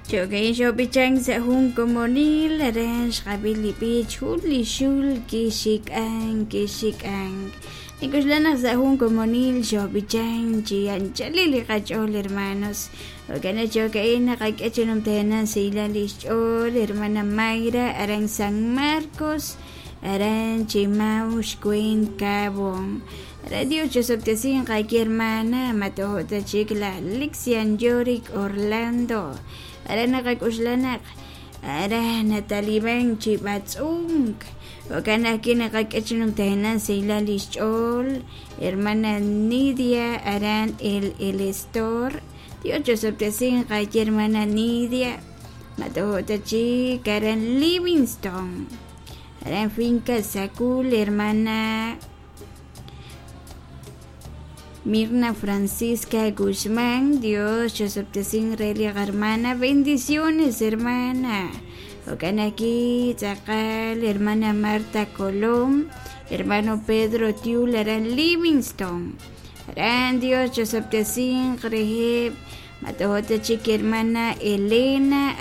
Choque yo pichang sa hung komonil aranj kabili pich huli shul kishik ang. Ikuslanak sa hung komonil yo pichang chian chalili kachol hermanos. Ogana choque ina kakachunum tenan sila lishol hermana Mayra arang San Marcos aran Chimaush Queen Cabong. Radio 875 kay hermana Matohota Chikla Lixian Yorick Orlando. Ara nakakuslanak, ara natalibang chibatsung. Wakana kinakakachinong tahanan sa ilalichol, hermana Nidia aran el Estor. Di 875 kay hermana Nidia, Matohota Chik aran Livingston. Aran finca Sakul, hermana Mirna Francisca Guzmán, Dios, yo septesin relia hermana, bendiciones hermana. Ocan aquí, Zacal, hermana Marta Colón, hermano Pedro Tiul, aran Livingston. Aran Dios, yo septesin reheb, Matohota chica hermana Elena,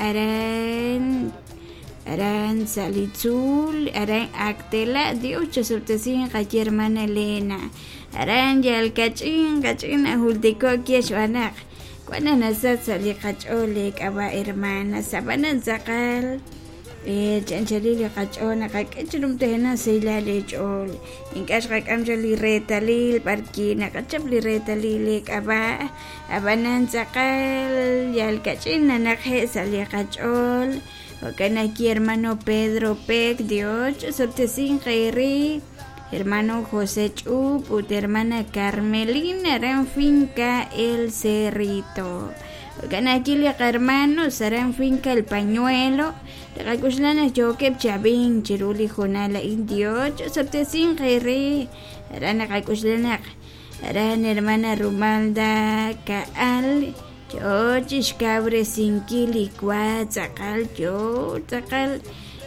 aran Salitzul, aran Actela, Dios, yo septesin reheb hermana Elena. Aran yal kachin ahultiko kieshwanak. Kuana nasat sali kachole kaba hermana sabanan zakal. Chanchalili kachona kakachulum tehna sila lechol. Inkas kakamjali retalil parkina kachapli retalil kaba. Abanan zakal yal kachin nanakhe sali kachol. Wakana ki hermano Pedro Pek Dios sortesin khairi. Hermano José Chup, hermana Carmelina, eran finca El Cerrito. Ganaquilia hermanos, serán finca El Pañuelo. Recuslana Joquep Chabín, Chiruli Jonala Indio, Sortesin Jerry, eran Recuslana, eran hermana Rumalda Caal, Chochis Cabre Sinquili Cuat, Zacal, Zacal.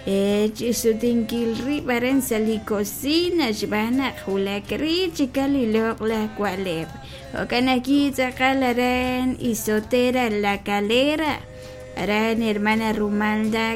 Chisutin kilri baran sali cocina shbana hulakri chikali la cualep. Okana kita kalaran isotera la calera. Aran hermana Rumalda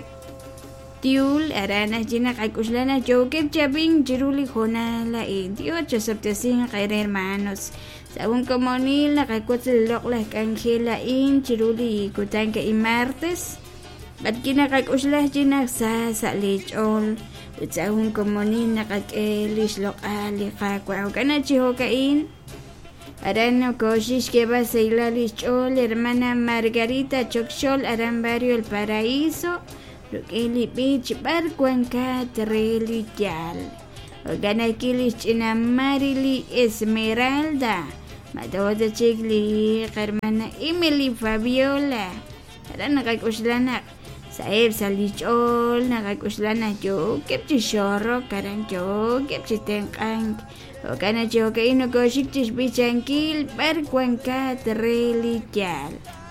Tiul, arana jina kakuslana joker chabing jiruli jonala indio chasaptesin kay hermanos. Según comonil la kakutsel la Angela in jiruli kutanka y martes. At kinakakuslah jinak sa lechol. Utsahun komonin nakakelish lokali kakwa. Ukana chihokain. Arano koshish que va sa ilalichol. Hermana Margarita Chokshol aran barrio El Paraíso. Lukili beach barkuan katreli yal. Ukana kilish china Marili Esmeralda. Matoda chigli hermana Emily Fabiola. Aran nakakuslanak. Saeb salichol nakakuslana yo kepchi shoro karan yo kepchi tenkang okana yo kaino koshik chis bichankil barkuanka treli yal